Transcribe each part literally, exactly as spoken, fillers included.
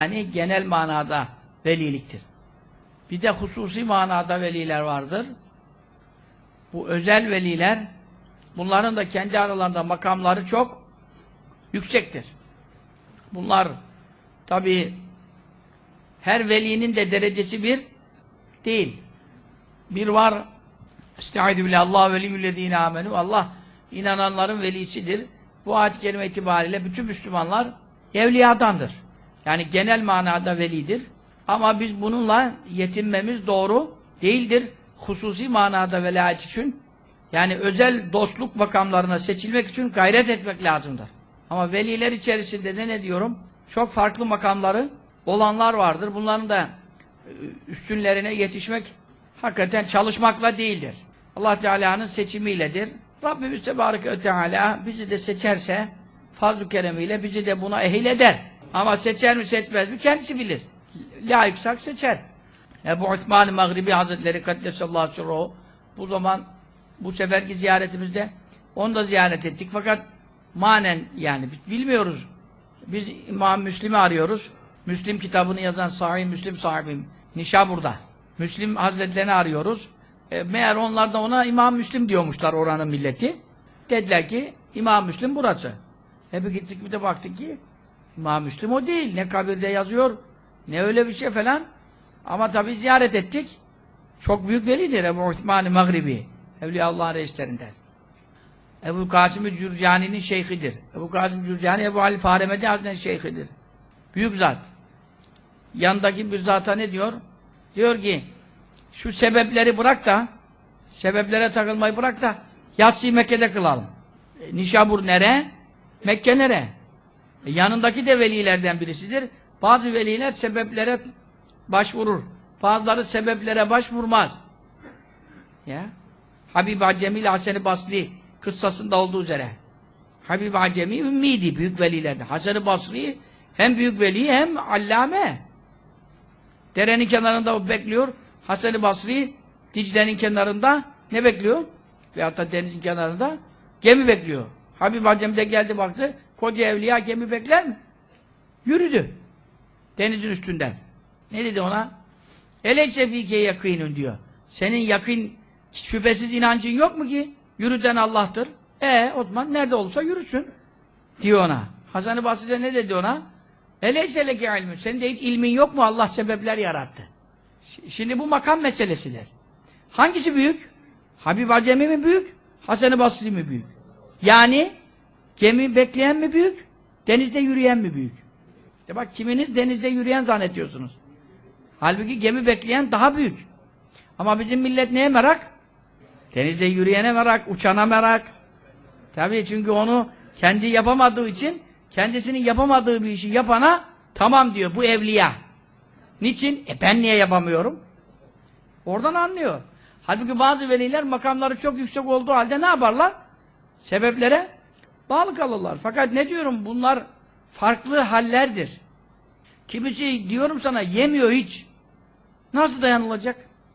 Yani genel manada veliliktir. Bir de hususi manada veliler vardır. Bu özel veliler, bunların da kendi aralarında makamları çok yüksektir. Bunlar tabii her velinin de derecesi bir değil. Bir var, Estaizu billah, Allah veliyyüllezine amenu, Allah inananların velisidir. Bu ayet-i kerime itibariyle bütün Müslümanlar evliyadandır. Yani genel manada velidir. Ama biz bununla yetinmemiz doğru değildir. Hususi manada velayet için, yani özel dostluk makamlarına seçilmek için gayret etmek lazımdır. Ama veliler içerisinde de ne diyorum? Çok farklı makamları olanlar vardır. Bunların da üstünlerine yetişmek hakikaten çalışmakla değildir. Allah Teala'nın seçimiyledir. Rabbimiz Tebareke ve Teala bizi de seçerse fazl-ı keremiyle bizi de buna ehil eder. Ama seçer mi seçmez mi kendisi bilir. Layıksak seçer. Ebu Osman-ı Mağribi Hazretleri Kaddesallahu sirruhu, bu zaman bu seferki ziyaretimizde onu da ziyaret ettik. Fakat manen yani biz bilmiyoruz. Biz İmam Müslim'i arıyoruz. Müslim kitabını yazan Sahih Müslim sahibim Nişabur'da. Müslim Hazretlerini arıyoruz. E, meğer onlar da ona İmam Müslim diyormuşlar oranın milleti. Dediler ki İmam Müslim burası. E bir gittik bir de baktık ki İmam Müslim o değil. Ne kabirde yazıyor, ne öyle bir şey falan. Ama tabii ziyaret ettik. Çok büyük velidir Ebu Osman-ı Mağribi. Evliya Allah'ın reislerinden. Ebu Kasım-ı Cürcani'nin şeyhidir. Ebu Kasım Cürcani, Ebu Ali Fahrettin Hazretleri'nin şeyhidir. Büyük zat. Yanındaki bir zata ne diyor? Diyor ki, şu sebepleri bırak da, sebeplere takılmayı bırak da, yatsıyı Mekke'de kılalım. E, Nişabur nere? Mekke nere? E, yanındaki de velilerden birisidir. Bazı veliler sebeplere başvurur. Bazıları sebeplere başvurmaz. Ya. Habib Acemi ile Hasan-ı Basri kıssasında olduğu üzere. Habib Acemi ümmiydi, büyük velilerden. Hasan-ı Basri hem büyük veli hem allame. Derenin kenarında bekliyor. Hasan-ı Basri Dicle'nin kenarında ne bekliyor? Veyahut da denizin kenarında gemi bekliyor. Habib Acemi de geldi baktı. Koca evliya gemi bekler mi? Yürüdü. Denizin üstünden. Ne dedi ona? Eleyse fîke yakînun diyor. Senin yakın, şüphesiz inancın yok mu ki? Yürüden Allah'tır. E o zaman nerede olursa yürüsün. Diyor ona. Hasan-ı Basri'de ne dedi ona? Eleyse leke ilmün. Senin de hiç ilmin yok mu? Allah sebepler yarattı. Şimdi bu makam meselesidir. Hangisi büyük? Habib Acemi mi büyük? Hasan-ı Basri mi büyük? Yani gemi bekleyen mi büyük? Denizde yürüyen mi büyük? İşte bak kiminiz denizde yürüyen zannediyorsunuz. Halbuki gemi bekleyen daha büyük. Ama bizim millet neye merak? Denizde yürüyene merak, uçana merak. Tabii çünkü onu kendi yapamadığı için kendisinin yapamadığı bir işi yapana tamam diyor bu evliya. Niçin? E ben niye yapamıyorum? Oradan anlıyor. Halbuki bazı veliler makamları çok yüksek olduğu halde ne yaparlar? Sebeplere bağlı kalırlar. Fakat ne diyorum? Bunlar farklı hallerdir. Kimisi diyorum sana yemiyor hiç. Nasıl dayanılacak?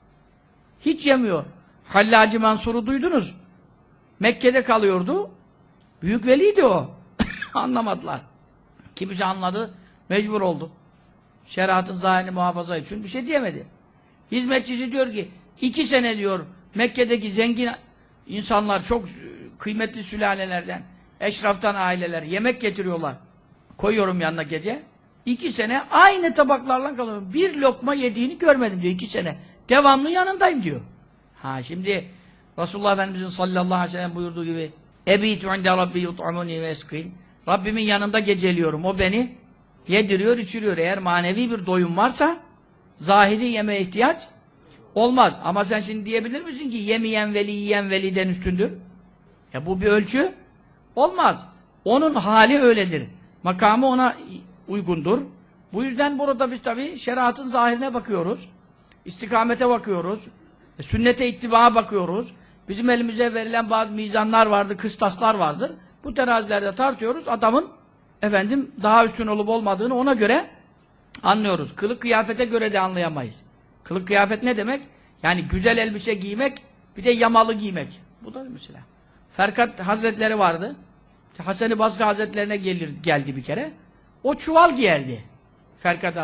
Hiç yemiyor. Hallacı Mansur'u duydunuz. Mekke'de kalıyordu. Büyük veliydi o. Anlamadılar. Kimisi anladı. Mecbur oldu. Şeriatın zahirini muhafaza için bir şey diyemedi. Hizmetçisi diyor ki iki sene diyor Mekke'deki zengin insanlar çok kıymetli sülalelerden, eşraftan aileler yemek getiriyorlar. Koyuyorum yanına gece. İki sene aynı tabaklarla kalıyorum. Bir lokma yediğini görmedim diyor iki sene. Devamlı yanındayım diyor. Ha şimdi Resulullah Efendimizin sallallahu aleyhi ve sellem buyurduğu gibi Ebitu inde Rabbi yut'amuni ve eskin. Rabbimin yanında geceliyorum. O beni yediriyor, içiriyor. Eğer manevi bir doyum varsa zahiri yemeğe ihtiyaç olmaz. Ama sen şimdi diyebilir misin ki yemeyen veli yiyen veliden üstündür? Ya bu bir ölçü olmaz. Onun hali öyledir. Makamı ona uygundur. Bu yüzden burada biz tabii şeriatın zahirine bakıyoruz. İstikamete bakıyoruz. E, sünnete ittibaya bakıyoruz. Bizim elimize verilen bazı mizanlar vardır, kıstaslar vardır. Bu terazilerde tartıyoruz. Adamın efendim daha üstün olup olmadığını ona göre anlıyoruz. Kılık kıyafete göre de anlayamayız. Kılık kıyafet ne demek? Yani güzel elbise giymek, bir de yamalı giymek. Bu da mesela. Ferkat Hazretleri vardı. Hasan-ı Basri Hazretlerine gelir, geldi bir kere. O çuval giyerdi. Ferkat